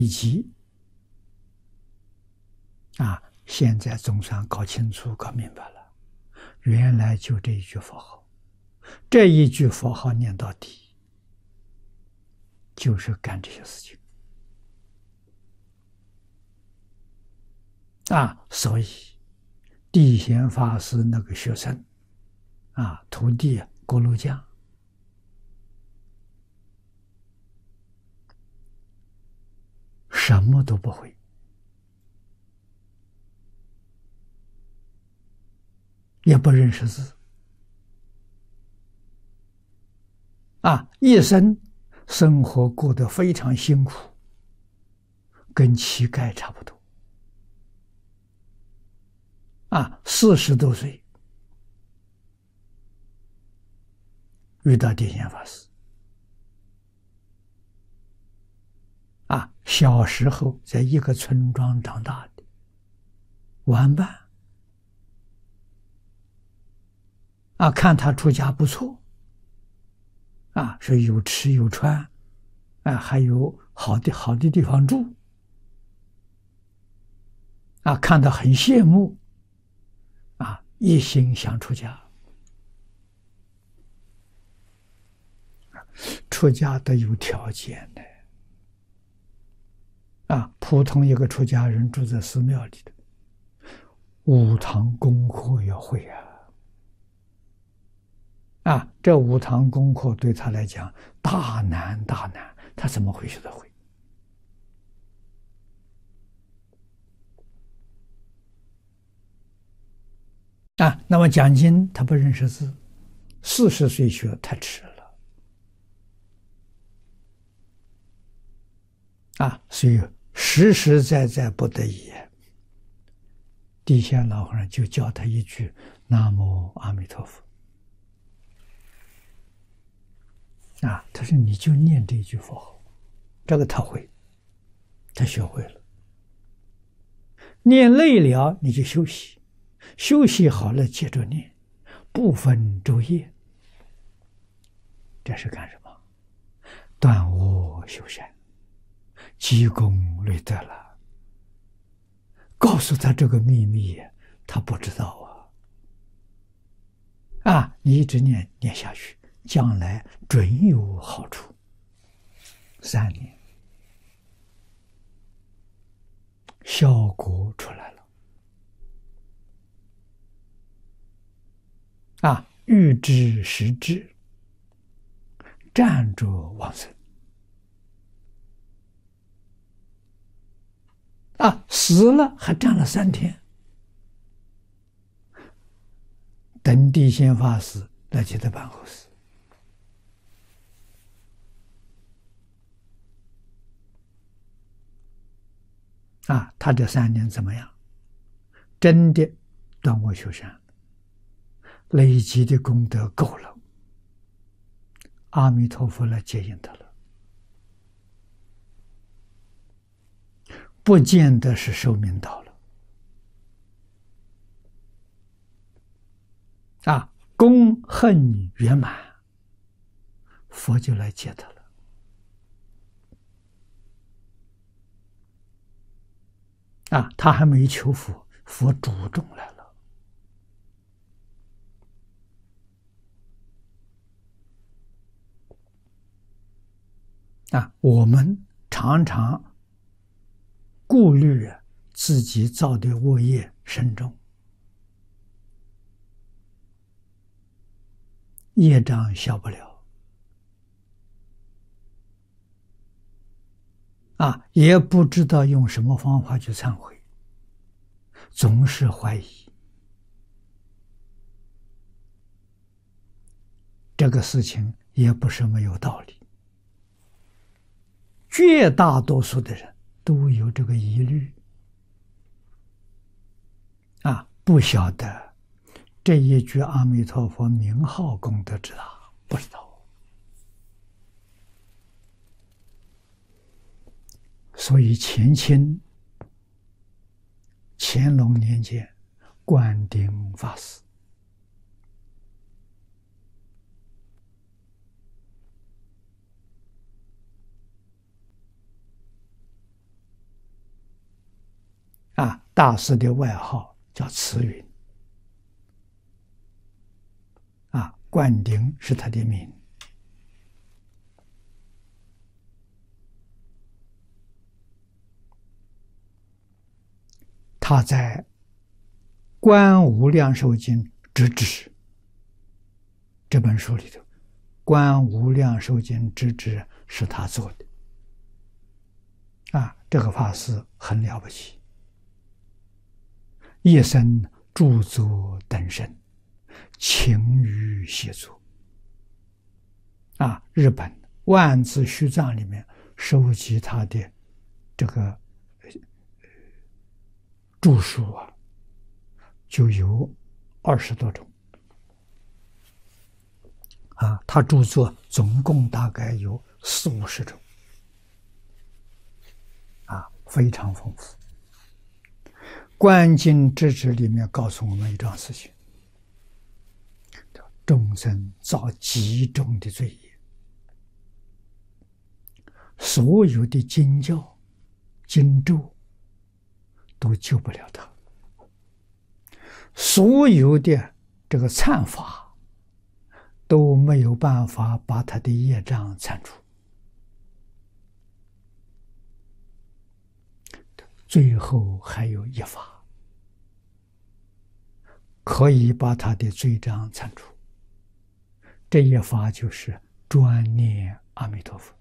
以及现在总算搞清楚、搞明白了，原来就这一句佛号，这一句佛号念到底，就是干这些事情所以地显法师那个学生徒弟锅炉匠，什么都不会，也不认识字一生生活过得非常辛苦，跟乞丐差不多40多岁遇到地显法师小时候在一个村庄长大的玩伴看他出家不错说有吃有穿还有好的地方住看得很羡慕一心想出家。出家得有条件的普通一个出家人住在寺庙里的5堂功课要会这5堂功课对他来讲大难大难，他怎么会学得会那么讲经他不认识字，40岁学太迟了所以实实在在不得已，地显老和尚就教他一句南无阿弥陀佛他说你就念这一句佛号，这个他会，他学会了。念累了你就休息，休息好了接着念，不分昼夜。这是干什么？断恶修善，积功累德了。告诉他这个秘密，他不知道你一直念下去，将来准有好处。3年，效果出来了欲知时至，站着往生死了还站了3天，等地显法师来接他办后事他这3年怎么样？真的断恶修善，累积的功德够了，阿弥陀佛来接引他了，不见得是寿命到了功恨圆满，佛就来接他了他还没求佛，佛主动来了我们常常顾虑自己造的恶业深重，业障消不了也不知道用什么方法去忏悔，总是怀疑这个事情，也不是没有道理。绝大多数的人都有这个疑虑不晓得这一句阿弥陀佛名号功德之大，不知道。所以乾隆年间，灌顶法师大师的外号叫慈云，灌顶是他的名。他在《观无量寿经直指》这本书里头，《观无量寿经直指》是他做的。这个法师很了不起，一生著作等身，勤于写作。日本万字须藏里面收集他的这个著述就有20多种。他著作总共大概有40-50种，非常丰富。观经直指里面告诉我们一桩事情：众生造极重的罪业，所有的经教、经咒都救不了他，所有的这个忏法都没有办法把他的业障铲除，最后还有一法可以把他的罪障铲除，这一法就是专念阿弥陀佛。